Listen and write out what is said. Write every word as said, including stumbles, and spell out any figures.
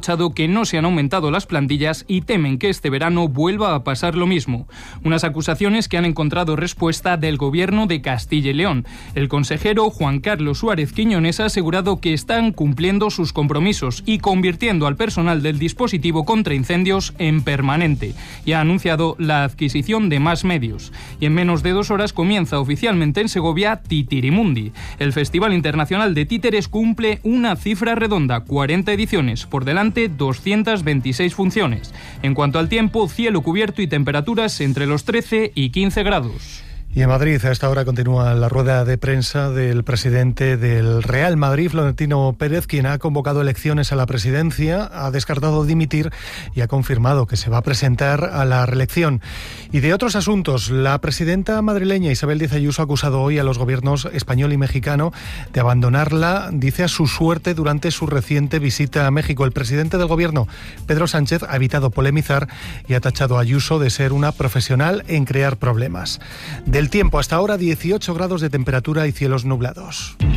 reprochado que no se han aumentado las plantillas y temen que este verano vuelva a pasar lo mismo. Unas acusaciones que han encontrado respuesta del Gobierno de Castilla y León. El consejero Juan Carlos Suárez Quiñones ha asegurado que están cumpliendo sus compromisos y convirtiendo al personal del dispositivo contra incendios en permanente, y ha anunciado la adquisición de más medios. Y en menos de dos horas comienza oficialmente en Segovia Titirimundi. El Festival Internacional de Títeres cumple una cifra redonda, cuarenta ediciones, por delante doscientas veintiséis funciones. En cuanto al tiempo, cielo cubierto y temperaturas entre los trece y quince grados. Y en Madrid, a esta hora, continúa la rueda de prensa del presidente del Real Madrid, Florentino Pérez, quien ha convocado elecciones a la presidencia, ha descartado dimitir y ha confirmado que se va a presentar a la reelección. Y de otros asuntos, la presidenta madrileña Isabel Díaz Ayuso ha acusado hoy a los gobiernos español y mexicano de abandonarla, dice, a su suerte durante su reciente visita a México. El presidente del gobierno, Pedro Sánchez, ha evitado polemizar y ha tachado a Ayuso de ser una profesional en crear problemas. De El tiempo, hasta ahora dieciocho grados de temperatura y cielos nublados.